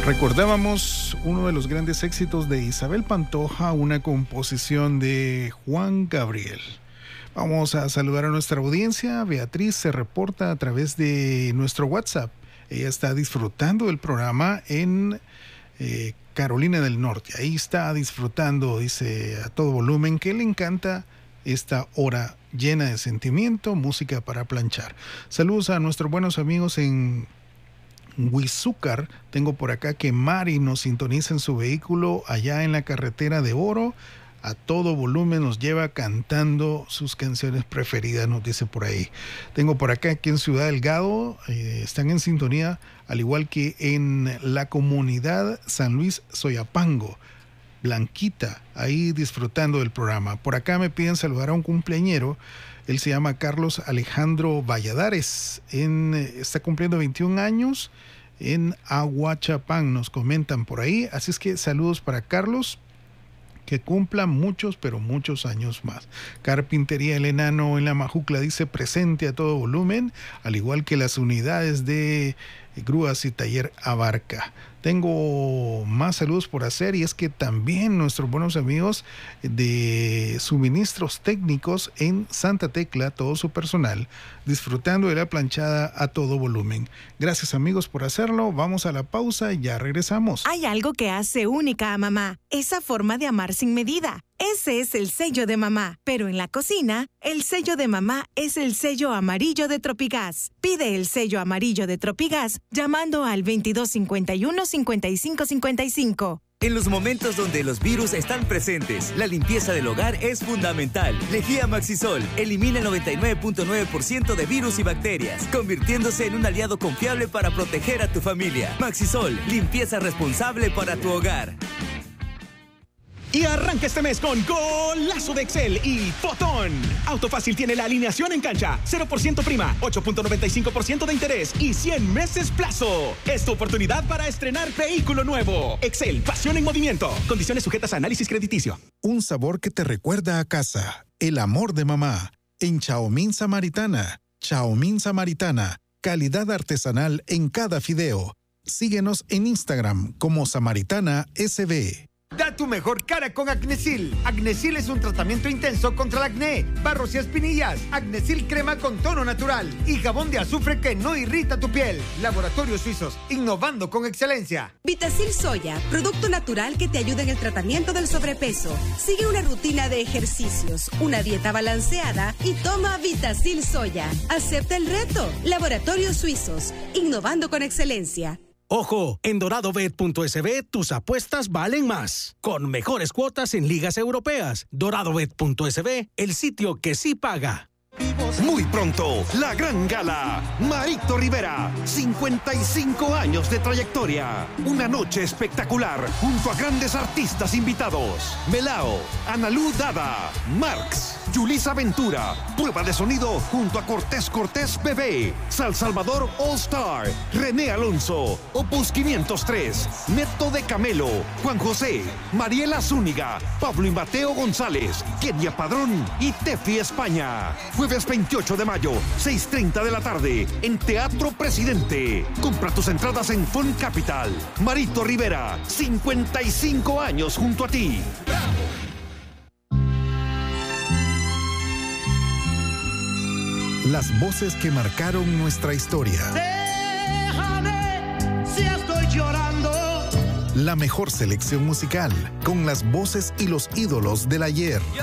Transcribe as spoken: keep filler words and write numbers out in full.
Recordábamos uno de los grandes éxitos de Isabel Pantoja, una composición de Juan Gabriel. Vamos a saludar a nuestra audiencia. Beatriz se reporta a través de nuestro WhatsApp. Ella está disfrutando del programa en eh, Carolina del Norte. Ahí está disfrutando, dice a todo volumen, que le encanta esta hora llena de sentimiento, música para planchar. Saludos a nuestros buenos amigos en Huizúcar. Tengo por acá que Mari nos sintoniza en su vehículo allá en la carretera de Oro. A todo volumen nos lleva cantando sus canciones preferidas, nos dice por ahí. Tengo por acá aquí en Ciudad Delgado, eh, están en sintonía, al igual que en la comunidad San Luis Soyapango. Blanquita, ahí disfrutando del programa. Por acá me piden saludar a un cumpleañero. Él se llama Carlos Alejandro Valladares. En, eh, está cumpliendo veintiún años en Aguachapán, nos comentan por ahí. Así es que saludos para Carlos. Que cumpla muchos, pero muchos años más. Carpintería El Enano en la Majucla dice presente a todo volumen, al igual que las unidades de grúas y taller Abarca. Tengo más saludos por hacer y es que también nuestros buenos amigos de suministros técnicos en Santa Tecla, todo su personal, disfrutando de la planchada a todo volumen. Gracias amigos por hacerlo. Vamos a la pausa y ya regresamos. Hay algo que hace única a mamá, esa forma de amar sin medida. Ese es el sello de mamá, pero en la cocina, el sello de mamá es el sello amarillo de Tropigas. Pide el sello amarillo de Tropigas llamando al veintidós cincuenta y uno, cincuenta y cinco cincuenta y cinco. En los momentos donde los virus están presentes, la limpieza del hogar es fundamental. Lejía Maxisol elimina el noventa y nueve punto nueve por ciento de virus y bacterias, convirtiéndose en un aliado confiable para proteger a tu familia. Maxisol, limpieza responsable para tu hogar. Y arranca este mes con golazo de Excel y Fotón. Autofácil tiene la alineación en cancha, cero por ciento prima, ocho punto noventa y cinco por ciento de interés y cien meses plazo. Es tu oportunidad para estrenar vehículo nuevo. Excel, pasión en movimiento. Condiciones sujetas a análisis crediticio. Un sabor que te recuerda a casa. El amor de mamá. En Chaomín Samaritana. Chaomín Samaritana. Calidad artesanal en cada fideo. Síguenos en Instagram como Samaritana S B. Da tu mejor cara con Acnesil. Acnesil es un tratamiento intenso contra el acné, barros y espinillas. Acnesil crema con tono natural y jabón de azufre que no irrita tu piel. Laboratorios Suizos, innovando con excelencia. Vitacil Soya, producto natural que te ayuda en el tratamiento del sobrepeso. Sigue una rutina de ejercicios, una dieta balanceada y toma Vitacil Soya. Acepta el reto. Laboratorios Suizos, innovando con excelencia. Ojo, en doradobet punto es be tus apuestas valen más. Con mejores cuotas en ligas europeas. doradobet punto es be, el sitio que sí paga. Muy pronto, la gran gala. Marito Rivera, cincuenta y cinco años de trayectoria. Una noche espectacular junto a grandes artistas invitados. Melao, Analú Dada, Marx, Yulisa Ventura. Prueba de sonido junto a Cortés Cortés Bebé, Sal Salvador All Star, René Alonso, Opus quinientos tres, Neto de Camelo, Juan José, Mariela Zúñiga, Pablo y Mateo González, Kenia Padrón y Tefi España. Jueves veintiocho de mayo, seis treinta de la tarde, en Teatro Presidente. Compra tus entradas en Fun Capital. Marito Rivera, cincuenta y cinco años junto a ti. Las voces que marcaron nuestra historia. Déjame si estoy llorando. La mejor selección musical, con las voces y los ídolos del ayer. Yo